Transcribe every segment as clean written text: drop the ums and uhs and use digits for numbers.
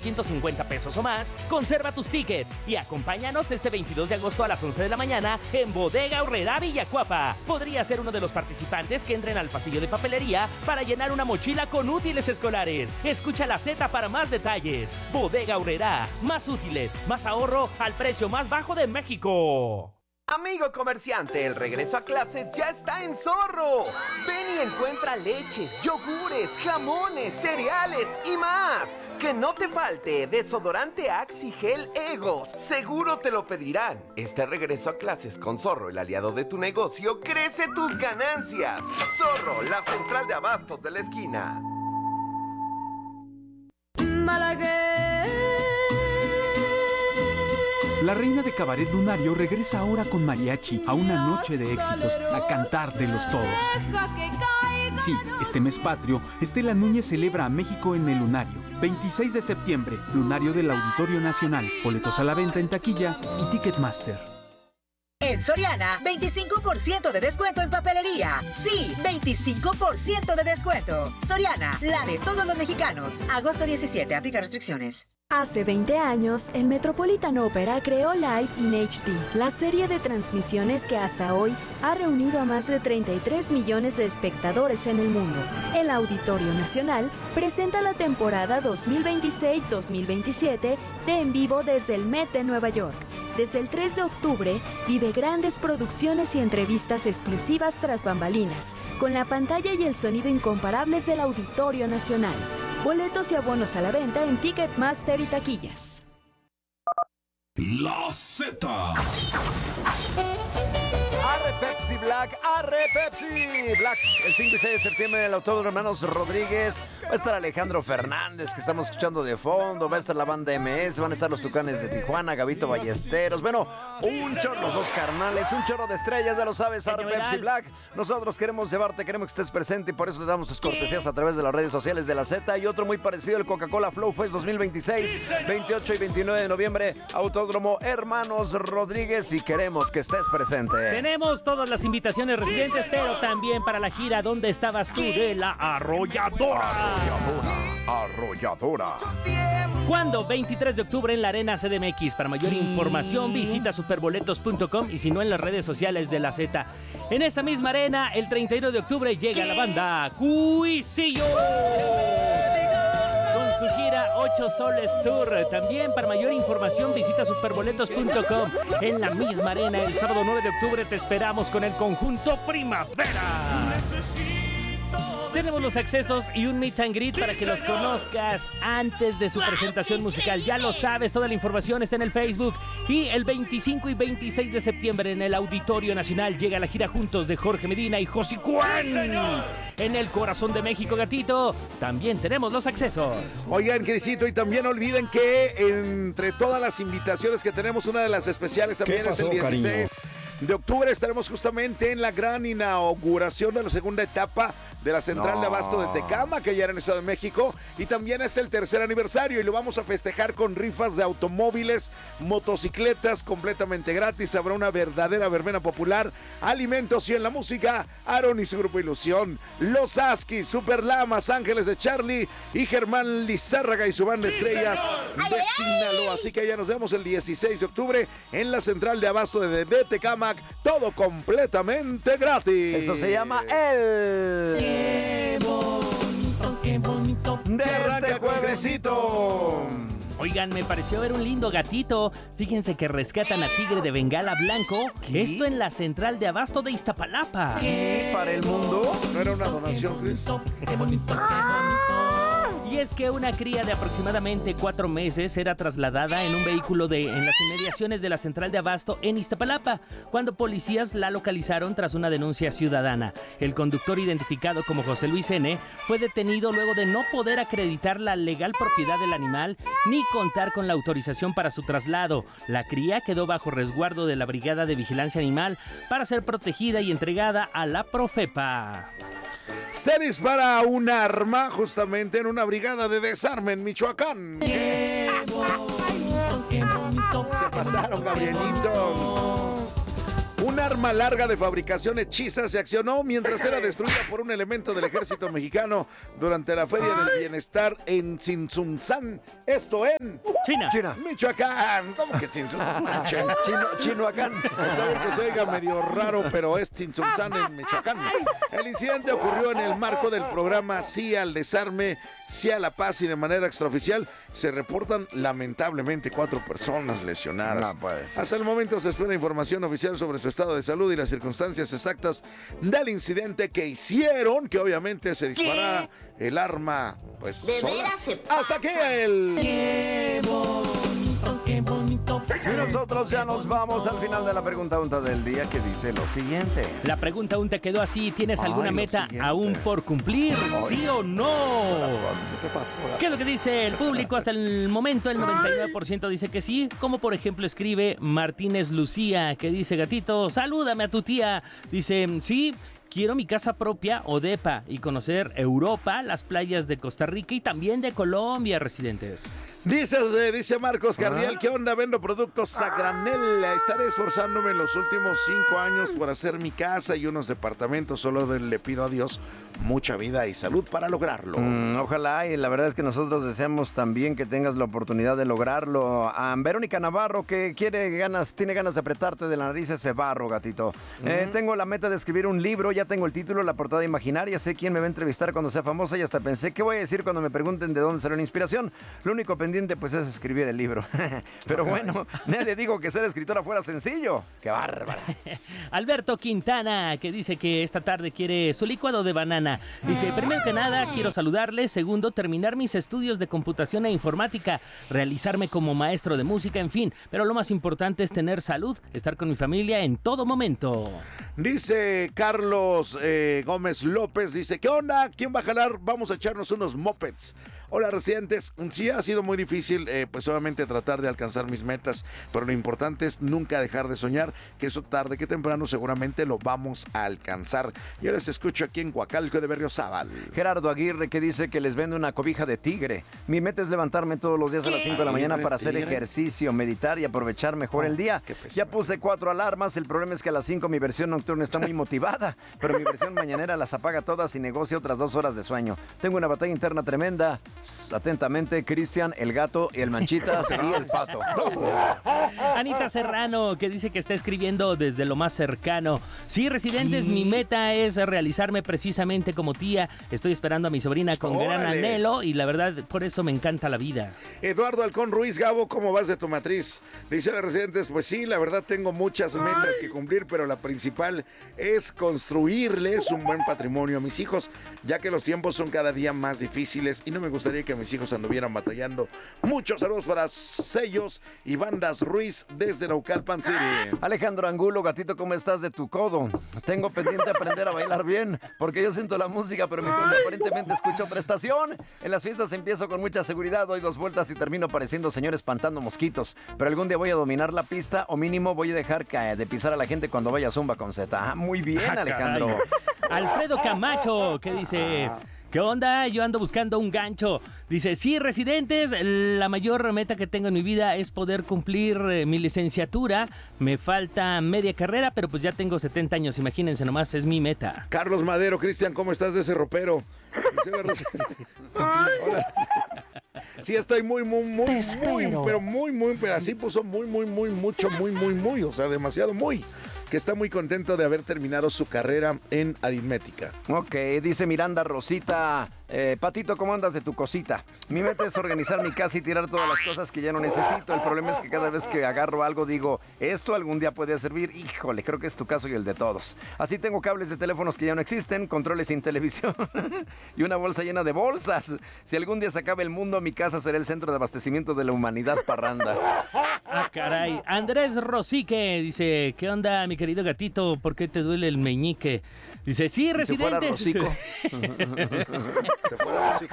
250 pesos o más, conserva tus tickets y acompáñanos este 22 de agosto a las 11 de la mañana en Bodega Aurrerá Villacuapa. Podría ser uno de los participantes que entren al pasillo de papelería para llenar una mochila con útiles escolares. Escucha la Z para más detalles. Bodega Aurrerá, más útiles, más ahorro al precio más bajo de México. Amigo comerciante, el regreso a clases ya está en Zorro. Ven y encuentra leches, yogures, jamones, cereales y más. Que no te falte desodorante Axe y gel Egos. Seguro te lo pedirán. Este regreso a clases con Zorro, el aliado de tu negocio, crece tus ganancias. Zorro, la central de abastos de la esquina. La reina de cabaret lunario regresa ahora con mariachi a una noche de éxitos, a cantar de los todos. Sí, este mes patrio, Estela Núñez celebra a México en el Lunario. 26 de septiembre, Lunario del Auditorio Nacional. Boletos a la venta en taquilla y Ticketmaster. En Soriana, 25% de descuento en papelería. Sí, 25% de descuento. Soriana, la de todos los mexicanos. Agosto 17, aplica restricciones. Hace 20 años, el Metropolitan Opera creó Live in HD, la serie de transmisiones que hasta hoy ha reunido a más de 33 millones de espectadores en el mundo. El Auditorio Nacional presenta la temporada 2026-2027 de En Vivo desde el Met de Nueva York. Desde el 3 de octubre, vive grandes producciones y entrevistas exclusivas tras bambalinas, con la pantalla y el sonido incomparables del Auditorio Nacional. Boletos y abonos a la venta en Ticketmaster y taquillas. La Z. Arre Pepsi Black, arre Pepsi Black. El 5 y 6 de septiembre en el Autódromo Hermanos Rodríguez va a estar Alejandro Fernández, que estamos escuchando de fondo, va a estar la banda MS, van a estar los Tucanes de Tijuana, Gabito Ballesteros, bueno, un chorro, los dos carnales, un chorro de estrellas, ya lo sabes, arre Pepsi Black. Nosotros queremos llevarte, queremos que estés presente y por eso le damos tus cortesías a través de las redes sociales de la Z. Y otro muy parecido, el Coca-Cola Flow Fest 2026, 28 y 29 de noviembre, Autódromo Hermanos Rodríguez, y queremos que estés presente. Tenemos todas las invitaciones residentes, pero también para la gira ¿Dónde estabas tú? De la Arrolladora. Arrolladora. ¿Cuándo? 23 de octubre en la Arena CDMX. Para mayor información visita superboletos.com y si no en las redes sociales de la Z. En esa misma arena, el 31 de octubre llega la banda Cuisillo con su gira 8 Soles Tour. También para mayor información visita superboletos.com. En la misma arena, el sábado 9 de octubre te esperamos con el conjunto Primavera. Tenemos los accesos y un meet and greet para que los conozcas antes de su presentación musical. Ya lo sabes, toda la información está en el Facebook. Y el 25 y 26 de septiembre en el Auditorio Nacional llega la gira juntos de Jorge Medina y José Juan. En el corazón de México, gatito, también tenemos los accesos. Oigan, Crisito, y también no olviden que entre todas las invitaciones que tenemos, una de las especiales también es el 16 de octubre. Estaremos justamente en la gran inauguración de la segunda etapa de la central de abasto de Tecama, que ya era en el Estado de México, y también es el tercer aniversario y lo vamos a festejar con rifas de automóviles, motocicletas completamente gratis. Habrá una verdadera verbena popular, alimentos y en la música, Aaron y su grupo Ilusión, Los Askis, Super Lamas, Ángeles de Charlie y Germán Lizárraga y su banda Estrellas de Sinaloa. Así que ya nos vemos el 16 de octubre en la central de abasto de Tecamac, todo completamente gratis. Esto se llama el... Qué bonito. De arranca con Cresito. Oigan, me pareció ver un lindo gatito. Fíjense que rescatan a Tigre de Bengala Blanco. ¿Qué? Esto en la central de abasto de Iztapalapa. ¿Qué? ¿Para el mundo? ¿No era una donación, Chris? Qué bonito, qué bonito. Y es que una cría de aproximadamente 4 meses era trasladada en un vehículo en las inmediaciones de la central de abasto en Iztapalapa, cuando policías la localizaron tras una denuncia ciudadana. El conductor, identificado como José Luis N., fue detenido luego de no poder acreditar la legal propiedad del animal ni contar con la autorización para su traslado. La cría quedó bajo resguardo de la Brigada de Vigilancia Animal para ser protegida y entregada a la Profepa. Se dispara un arma justamente en una brigada de desarme en Michoacán. ¡Qué bonito! Se pasaron, Gabrielito. Un arma larga de fabricación hechiza se accionó mientras era destruida por un elemento del ejército mexicano durante la Feria del Bienestar en Tzintzuntzán. Esto en China. Michoacán. ¿Cómo que Tzintzuntzán? Chinoacán. Está bien que se oiga medio raro, pero es Tzintzuntzán en Michoacán. El incidente ocurrió en el marco del programa Sí al Desarme, Sí a la Paz, y de manera extraoficial se reportan lamentablemente 4 personas lesionadas. No puede ser. Hasta el momento se espera información oficial sobre su estado de salud y las circunstancias exactas del incidente que hicieron, que obviamente se disparara el arma, pues, ¿De sola. veras se Hasta aquí el... Qué bonito. Y nosotros ya nos vamos al final de la pregunta unta del día, que dice lo siguiente. La pregunta aún te quedó así. ¿Tienes alguna Ay, lo meta siguiente. aún por cumplir? ¿Sí o no? ¿Qué pasó? ¿Qué es lo que dice el público? Hasta el momento el 99% dice que sí. Como por ejemplo escribe Martínez Lucía, que dice: gatito, salúdame a tu tía. Dice: sí, quiero mi casa propia o depa y conocer Europa, las playas de Costa Rica y también de Colombia, residentes. Dice Marcos Cardial, ¿qué onda? Vendo productos a granel. Estaré esforzándome en los últimos 5 años por hacer mi casa y unos departamentos. Solo le pido a Dios mucha vida y salud para lograrlo. Ojalá, y la verdad es que nosotros deseamos también que tengas la oportunidad de lograrlo. A Verónica Navarro, que tiene ganas de apretarte de la nariz ese barro, gatito. Tengo la meta de escribir un libro, ya tengo el título, la portada imaginaria, sé quién me va a entrevistar cuando sea famosa y hasta pensé qué voy a decir cuando me pregunten de dónde salió la inspiración. Lo único pendiente pues es escribir el libro. Pero bueno, nadie dijo que ser escritora fuera sencillo. ¡Qué bárbara! Alberto Quintana, que dice que esta tarde quiere su licuado de banana. Dice: primero que nada, quiero saludarle. Segundo, terminar mis estudios de computación e informática. Realizarme como maestro de música, en fin. Pero lo más importante es tener salud, estar con mi familia en todo momento. Dice Carlos Gómez López, dice: ¿qué onda? ¿Quién va a jalar? Vamos a echarnos unos mopeds. Hola, residentes. Sí, ha sido muy difícil, pues obviamente tratar de alcanzar mis metas, pero lo importante es nunca dejar de soñar, que eso tarde que temprano seguramente lo vamos a alcanzar. Yo les escucho aquí en Coacalco de Berriozábal. Gerardo Aguirre, que dice que les vende una cobija de tigre. Mi meta es levantarme todos los días a las 5 de la mañana para hacer ejercicio, meditar y aprovechar mejor el día. Ya puse 4 alarmas, el problema es que a las 5 mi versión nocturna está muy motivada, pero mi versión mañanera las apaga todas y negocia otras 2 horas de sueño. Tengo una batalla interna tremenda. Atentamente, Cristian, el gato y el Manchitas y el Pato. Anita Serrano, que dice que está escribiendo desde lo más cercano. Sí, residentes, mi meta es realizarme precisamente como tía. Estoy esperando a mi sobrina con gran anhelo y la verdad, por eso me encanta la vida. Eduardo Halcón Ruiz, Gabo, ¿cómo vas de tu matriz? Dice a residentes: pues sí, la verdad tengo muchas metas que cumplir, pero la principal es construirles un buen patrimonio a mis hijos, ya que los tiempos son cada día más difíciles y no me gustaría que mis hijos anduvieran batallando. Muchos saludos para Sellos y Bandas Ruiz desde Naucalpan City. Alejandro Angulo, gatito, ¿cómo estás de tu codo? Tengo pendiente aprender a bailar bien, porque yo siento la música, pero mi codo aparentemente escucha otra estación. En las fiestas empiezo con mucha seguridad, doy 2 vueltas y termino pareciendo señor espantando mosquitos. Pero algún día voy a dominar la pista, o mínimo voy a dejar de pisar a la gente cuando vaya a Zumba con Z. Muy bien, Alejandro. Alfredo Camacho, que dice: ¿qué onda? Yo ando buscando un gancho. Dice: sí, residentes, la mayor meta que tengo en mi vida es poder cumplir mi licenciatura. Me falta media carrera, pero pues ya tengo 70 años, imagínense nomás, es mi meta. Carlos Madero, Cristian, ¿cómo estás de ese ropero? Hola. Sí, estoy muy, pero así puso muy, o sea, demasiado muy. Que está muy contento de haber terminado su carrera en aritmética. Ok, dice Miranda Rosita: Patito, ¿cómo andas de tu cosita? Mi meta es organizar mi casa y tirar todas las cosas que ya no necesito. El problema es que cada vez que agarro algo digo, esto algún día puede servir. Híjole, creo que es tu caso y el de todos. Así tengo cables de teléfonos que ya no existen, controles sin televisión y una bolsa llena de bolsas. Si algún día se acaba el mundo, mi casa será el centro de abastecimiento de la humanidad parranda. Ah, caray. Andrés Rosique dice: ¿qué onda, mi querido gatito? ¿Por qué te duele el meñique? Dice: sí, residentes. Si fuera Rosico. Se fuera Rosico.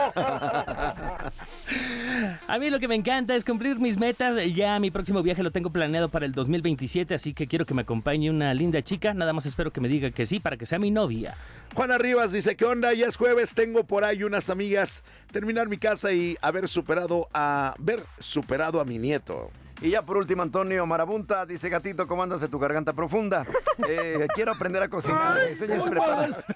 A mí lo que me encanta es cumplir mis metas. Ya mi próximo viaje lo tengo planeado para el 2027, así que quiero que me acompañe una linda chica. Nada más espero que me diga que sí para que sea mi novia. Juana Rivas dice: ¿qué onda? Ya es jueves, tengo por ahí unas amigas. Terminar mi casa y haber superado a mi nieto. Y ya por último, Antonio Marabunta dice: gatito, ¿cómo andas de tu garganta profunda? Quiero aprender a cocinar. Mi sueño es preparar.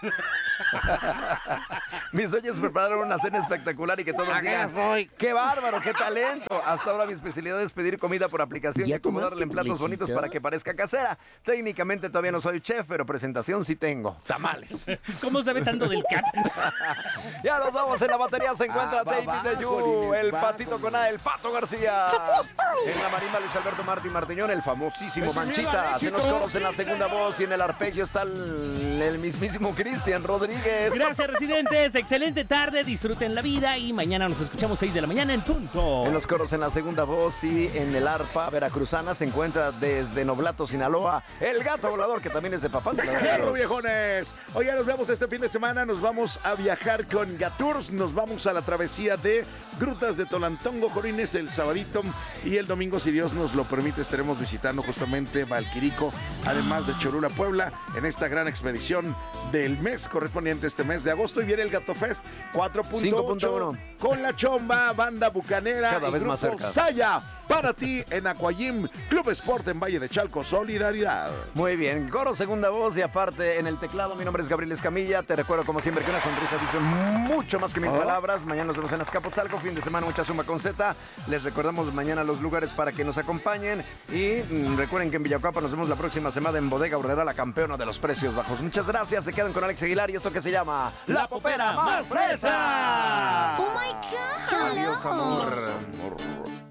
Mi sueño es preparar una cena espectacular y que todos digan: ¡qué bárbaro, qué talento! Hasta ahora mi especialidad es pedir comida por aplicación y acomodarla en platos bonitos para que parezca casera. Técnicamente todavía no soy chef, pero presentación sí tengo. Tamales. ¿Cómo sabe tanto del cat? Ya nos vamos. En la batería se encuentra David de Yu, el Patito con A, el Pato García. En la marimba, Luis Alberto Martín Martiñón, el famosísimo Manchitas. En los coros, en la segunda voz y en el arpegio está el mismísimo Cristian Rodríguez. Gracias, residentes. Excelente tarde, disfruten la vida y mañana nos escuchamos 6 de la mañana en punto. En los coros, en la segunda voz y en el arpa veracruzana se encuentra desde Noblato, Sinaloa, el Gato Volador, que también es de Papantla. ¡Claro, viejones! Oye, nos vemos este fin de semana. Nos vamos a viajar con Gatours. Nos vamos a la travesía de Grutas de Tolantongo, Jorines, el sabadito. Y el domingo, si Dios nos lo permite, estaremos visitando justamente Valquirico, además de Cholula, Puebla, en esta gran expedición del mes correspondiente a este mes de agosto. Y viene el Gato Fest 4.8 con La Chomba, Banda Bucanera cada y vez Grupo más cerca. Saya para ti en Aquajim, Club Sport en Valle de Chalco, Solidaridad. Muy bien, coro, segunda voz y aparte en el teclado, mi nombre es Gabriel Escamilla. Te recuerdo como siempre que una sonrisa dice mucho más que mil palabras. Mañana nos vemos en Azcapotzalco, fin de semana mucha suma con Z. Les recordamos mañana los lugares para que nos acompañen y recuerden que en Villacuapa nos vemos la próxima semana en Bodega Aurrera, la campeona de los precios bajos. Muchas gracias, se quedan con Alex Aguilar y esto que se llama La Popera Más Fresa. Oh my God. Adiós, amor.